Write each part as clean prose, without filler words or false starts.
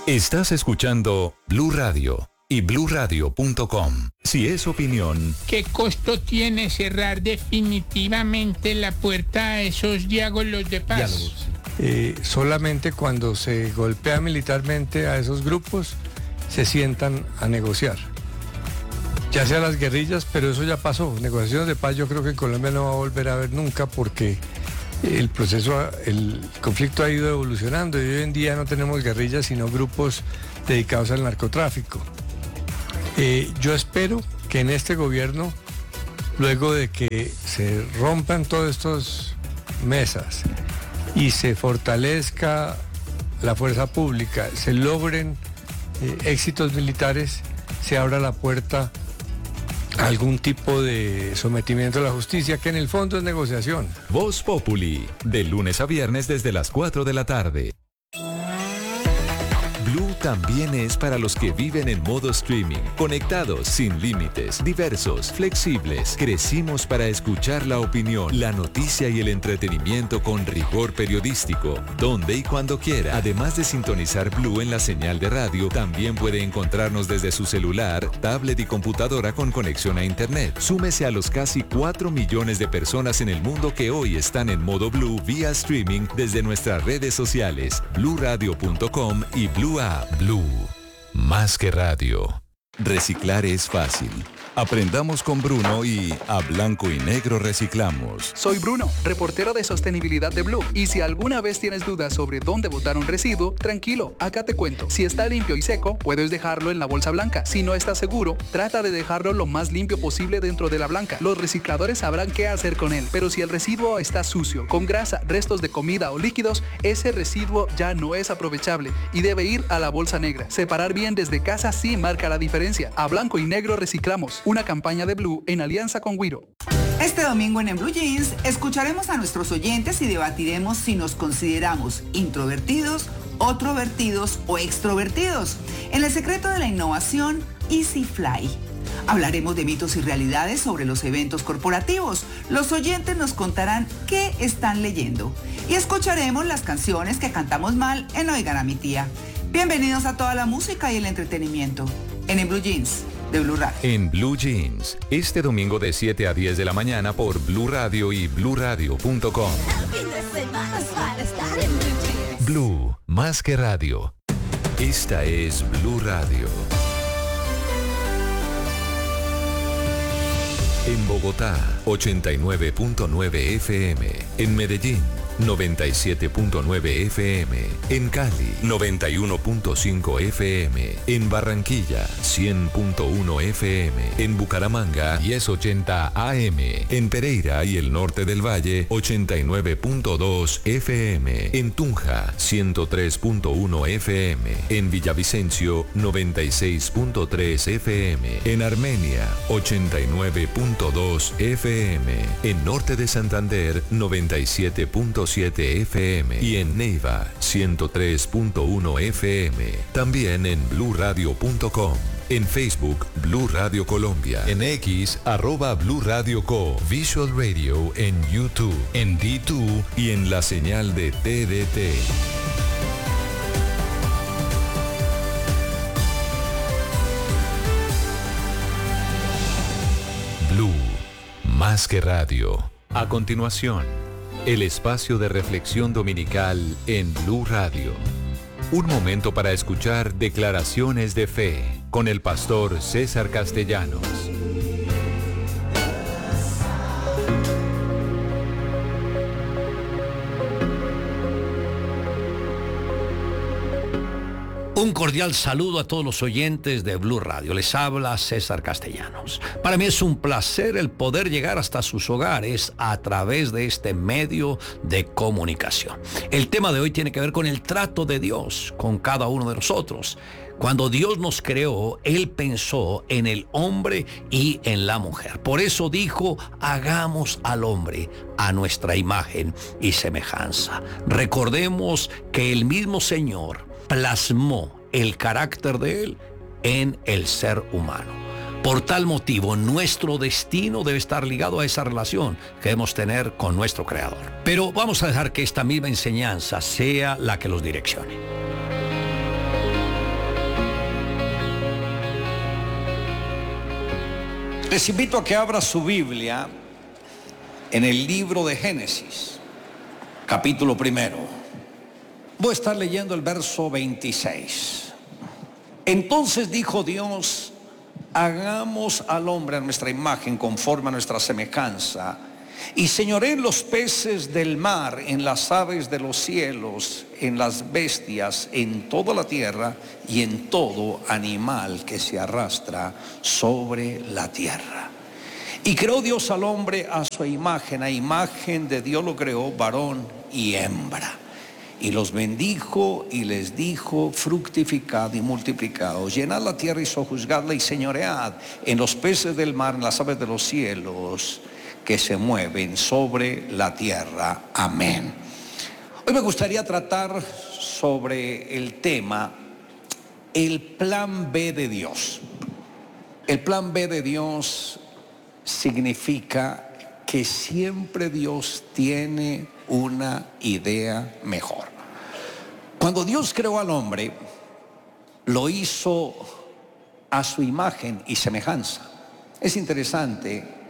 Estás escuchando Blue Radio y bluradio.com. Si es opinión. ¿Qué costo tiene cerrar definitivamente la puerta a esos diálogos de paz? Diálogos. Solamente cuando se golpea militarmente a esos grupos se sientan a negociar. Ya sea las guerrillas, pero eso ya pasó. Negociaciones de paz yo creo que en Colombia no va a volver a haber nunca porque el conflicto ha ido evolucionando y hoy en día no tenemos guerrillas sino grupos dedicados al narcotráfico. Yo espero que en este gobierno, luego de que se rompan todas estas mesas y se fortalezca la fuerza pública, se logren éxitos militares, se abra la puerta a algún tipo de sometimiento a la justicia, que en el fondo es negociación. Voz Populi, de lunes a viernes desde las 4 de la tarde. Blue también es para los que viven en modo streaming, conectados sin límites, diversos, flexibles. Crecimos para escuchar la opinión, la noticia y el entretenimiento con rigor periodístico, donde y cuando quiera. Además de sintonizar Blue en la señal de radio, también puede encontrarnos desde su celular, tablet y computadora con conexión a internet. Súmese a los casi 4 millones de personas en el mundo que hoy están en modo Blue vía streaming desde nuestras redes sociales, bluradio.com y Blue App. Blue, más que radio. Reciclar es fácil. Aprendamos con Bruno y a blanco y negro reciclamos. Soy Bruno, reportero de sostenibilidad de Blue. Y si alguna vez tienes dudas sobre dónde botar un residuo, tranquilo, acá te cuento. Si está limpio y seco, puedes dejarlo en la bolsa blanca. Si no estás seguro, trata de dejarlo lo más limpio posible dentro de la blanca. Los recicladores sabrán qué hacer con él. Pero si el residuo está sucio, con grasa, restos de comida o líquidos, ese residuo ya no es aprovechable y debe ir a la bolsa negra. Separar bien desde casa sí marca la diferencia. A blanco y negro reciclamos. Una campaña de Blue en alianza con Wiro. Este domingo en Blue Jeans escucharemos a nuestros oyentes y debatiremos si nos consideramos introvertidos, otrovertidos o extrovertidos. En el secreto de la innovación, Easy Fly. Hablaremos de mitos y realidades sobre los eventos corporativos. Los oyentes nos contarán qué están leyendo. Y escucharemos las canciones que cantamos mal en Oigan a mi tía. Bienvenidos a toda la música y el entretenimiento en Blue Jeans de Blue Radio. En Blue Jeans, este domingo de 7 a 10 de la mañana por Blue Radio y bluradio.com. Blue, más que radio. Esta es Blue Radio. En Bogotá, 89.9 FM. En Medellín, 97.9 FM. En Cali, 91.5 FM. En Barranquilla, 100.1 FM. En Bucaramanga, 1080 AM. En Pereira y el norte del Valle, 89.2 FM. En Tunja, 103.1 FM. En Villavicencio, 96.3 FM. En Armenia, 89.2 FM. En norte de Santander, 97.7 FM y en Neiva 103.1 FM. También en bluradio.com. En Facebook, Blue Radio Colombia. En X, @Blue Radio Co. Visual Radio en YouTube, en D2 y en la señal de TDT. Blue, más que radio. A continuación, el espacio de reflexión dominical en Blue Radio. Un momento para escuchar declaraciones de fe con el pastor César Castellanos. Un cordial saludo a todos los oyentes de Blue Radio. Les habla César Castellanos. Para mí es un placer el poder llegar hasta sus hogares a través de este medio de comunicación. El tema de hoy tiene que ver con el trato de Dios con cada uno de nosotros. Cuando Dios nos creó, Él pensó en el hombre y en la mujer. Por eso dijo, hagamos al hombre a nuestra imagen y semejanza. Recordemos que el mismo Señor plasmó el carácter de Él en el ser humano. Por tal motivo, nuestro destino debe estar ligado a esa relación que debemos tener con nuestro Creador. Pero vamos a dejar que esta misma enseñanza sea la que los direccione. Les invito a que abra su Biblia en el libro de Génesis, capítulo 1. Voy a estar leyendo el verso 26. Entonces dijo Dios: hagamos al hombre a nuestra imagen, conforme a nuestra semejanza, y señoré en los peces del mar, en las aves de los cielos, en las bestias, en toda la tierra y en todo animal que se arrastra sobre la tierra. Y creó Dios al hombre a su imagen, a imagen de Dios lo creó, varón y hembra. Y los bendijo y les dijo: fructificad y multiplicaos, llenad la tierra y sojuzgadla y señoread en los peces del mar, en las aves de los cielos que se mueven sobre la tierra. Amén. Hoy me gustaría tratar sobre el tema el plan B de Dios. El plan B de Dios significa que siempre Dios tiene una idea mejor. Cuando Dios creó al hombre, lo hizo a su imagen y semejanza. Es interesante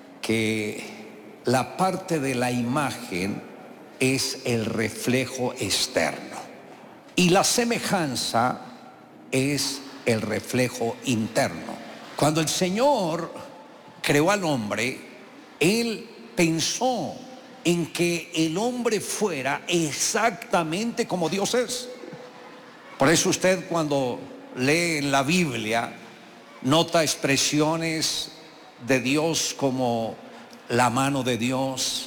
que la parte de la imagen es el reflejo externo y la semejanza es el reflejo interno. Cuando el Señor creó al hombre, Él pensó en que el hombre fuera exactamente como Dios es. Por eso usted, cuando lee en la Biblia, nota expresiones de Dios como la mano de Dios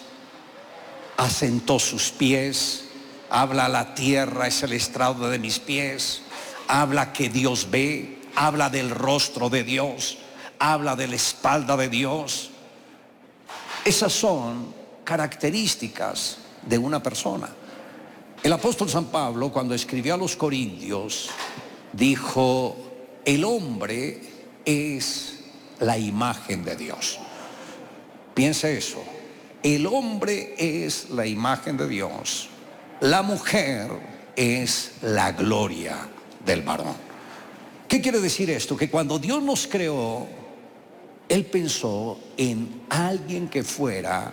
asentó sus pies, habla: la tierra es el estrado de mis pies, habla que Dios ve, habla del rostro de Dios, habla de la espalda de Dios. Esas son características de una persona. El apóstol San Pablo, cuando escribió a los Corintios, dijo: el hombre es la imagen de Dios. Piense eso: el hombre es la imagen de Dios, la mujer es la gloria del varón. ¿Qué quiere decir esto? Que cuando Dios nos creó, Él pensó en alguien que fuera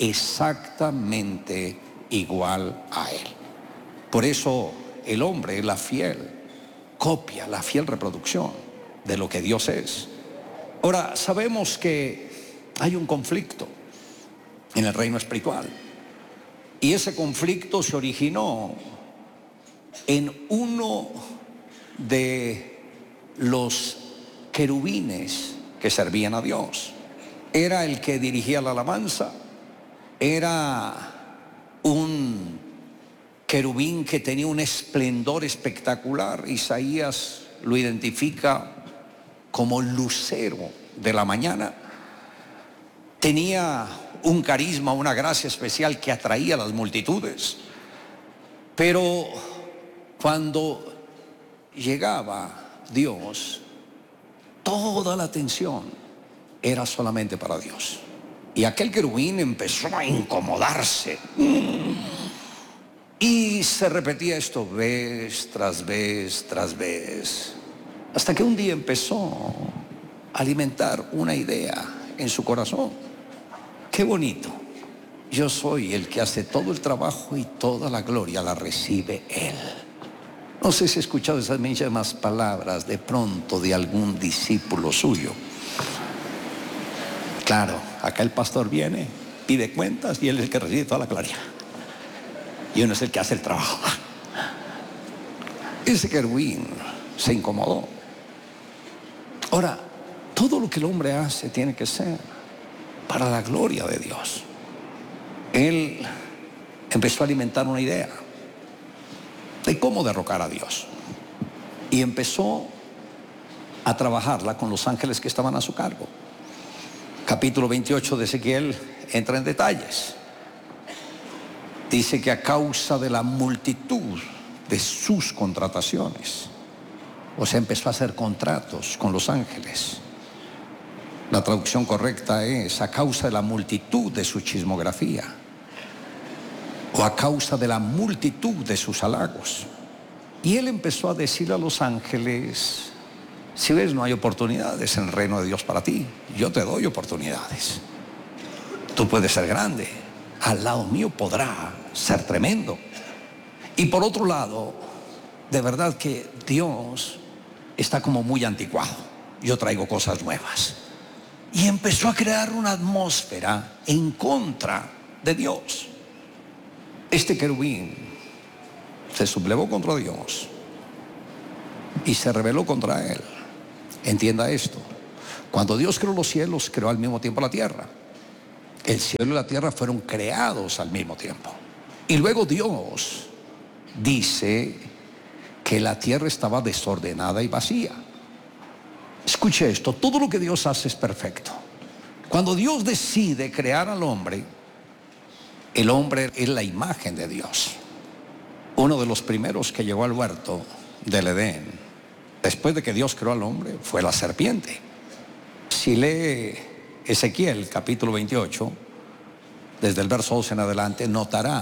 exactamente igual a Él. Por eso el hombre es la fiel copia, la fiel reproducción de lo que Dios es. Ahora, sabemos que hay un conflicto en el reino espiritual, y ese conflicto se originó en uno de los querubines que servían a Dios. Era el que dirigía la alabanza, era un querubín que tenía un esplendor espectacular. Isaías lo identifica como lucero de la mañana. Tenía un carisma, una gracia especial que atraía a las multitudes. Pero cuando llegaba Dios, toda la atención era solamente para Dios. Y aquel querubín empezó a incomodarse. Y se repetía esto vez tras vez tras vez, hasta que un día empezó a alimentar una idea en su corazón. Qué bonito, yo soy el que hace todo el trabajo y toda la gloria la recibe Él. No sé si he escuchado esas mismas palabras de pronto de algún discípulo suyo. Claro, acá el pastor viene, pide cuentas y él es el que recibe toda la gloria. Y uno es el que hace el trabajo. Ese querubín se incomodó. Ahora, todo lo que el hombre hace tiene que ser para la gloria de Dios. Él empezó a alimentar una idea de cómo derrocar a Dios. Y empezó a trabajarla con los ángeles que estaban a su cargo. Capítulo 28 de Ezequiel entra en detalles. Dice que a causa de la multitud de sus contrataciones, o sea, empezó a hacer contratos con los ángeles. La traducción correcta es a causa de la multitud de su chismografía, o a causa de la multitud de sus halagos. Y él empezó a decirle a los ángeles: Si ves, no hay oportunidades en el reino de Dios para ti. Yo te doy oportunidades. Tú puedes ser grande. Al lado mío podrá ser tremendo. Y por otro lado, de verdad que Dios está como muy anticuado. Yo traigo cosas nuevas. Y empezó a crear una atmósfera en contra de Dios. Este querubín se sublevó contra Dios y se rebeló contra él. Entienda esto. Cuando Dios creó los cielos, creó al mismo tiempo la tierra. El cielo y la tierra fueron creados al mismo tiempo. Y luego Dios dice que la tierra estaba desordenada y vacía. Escuche esto, todo lo que Dios hace es perfecto. Cuando Dios decide crear al hombre, el hombre es la imagen de Dios. Uno de los primeros que llegó al huerto del Edén, después de que Dios creó al hombre, fue la serpiente. Si lee Ezequiel capítulo 28, desde el verso 12 en adelante, notará